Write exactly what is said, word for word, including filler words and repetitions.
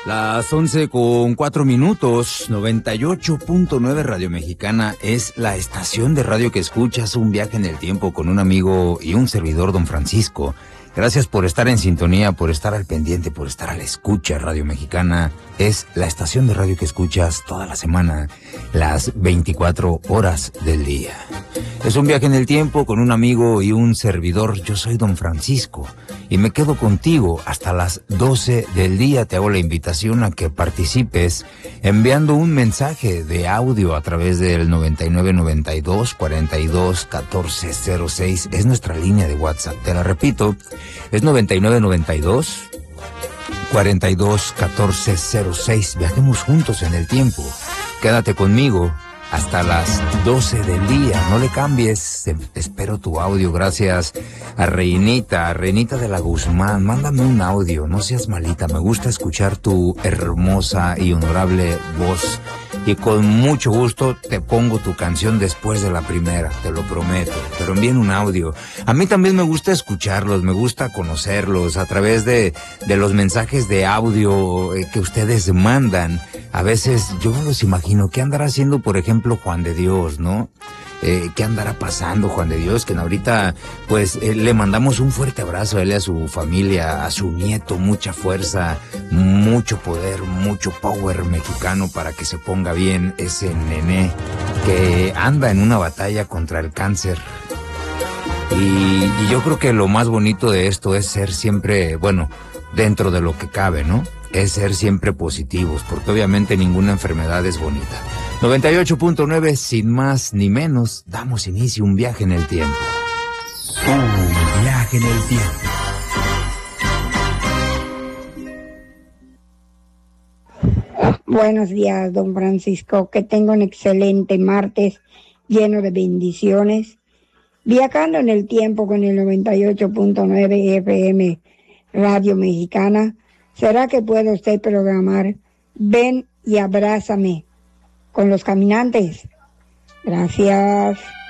Las once con cuatro minutos, noventa y ocho punto nueve Radio Mexicana es la estación de radio que escuchas. Un viaje en el tiempo con un amigo y un servidor, don Francisco. Gracias por estar en sintonía, por estar al pendiente, por estar a la escucha. Radio Mexicana es la estación de radio que escuchas toda la semana, las veinticuatro horas del día. Es un viaje en el tiempo con un amigo y un servidor. Yo soy don Francisco y me quedo contigo hasta las doce del día. Te hago la invitación a que participes enviando un mensaje de audio a través del noventa y nueve noventa y dos cuarenta y dos catorce cero seis. Es nuestra línea de WhatsApp. Te la repito, es noventa y nueve noventa y dos cuarenta y dos catorce cero seis. Viajemos juntos en el tiempo. Quédate conmigo hasta las doce del día, no le cambies, espero tu audio. Gracias a Reinita, a Reinita de la Guzmán, mándame un audio, no seas malita, me gusta escuchar tu hermosa y honorable voz. Y con mucho gusto te pongo tu canción después de la primera, te lo prometo, pero envíen un audio. A mí también me gusta escucharlos, me gusta conocerlos a través de, de los mensajes de audio eh, que ustedes mandan. A veces yo me los imagino, ¿qué andará haciendo, por ejemplo, Juan de Dios, no? Eh, ¿Qué andará pasando, Juan de Dios? Que ahorita, pues, eh, le mandamos un fuerte abrazo a él y a su familia, a su nieto, mucha fuerza, mucho poder, mucho power mexicano para que se ponga bien ese nené que anda en una batalla contra el cáncer. Y, y yo creo que lo más bonito de esto es ser siempre, bueno, dentro de lo que cabe, ¿no? Es ser siempre positivos, porque obviamente ninguna enfermedad es bonita. noventa y ocho punto nueve, sin más ni menos, damos inicio a un viaje en el tiempo. Un viaje en el tiempo. Buenos días, don Francisco. Que tenga un excelente martes lleno de bendiciones. Viajando en el tiempo con el noventa y ocho punto nueve F M Radio Mexicana. ¿Será que puede usted programar Ven y Abrázame con Los Caminantes? Gracias.